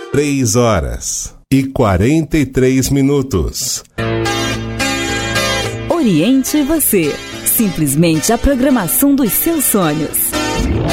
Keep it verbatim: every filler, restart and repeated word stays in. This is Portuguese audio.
Três horas e quarenta e três minutos. Oriente você. Simplesmente a programação dos seus sonhos.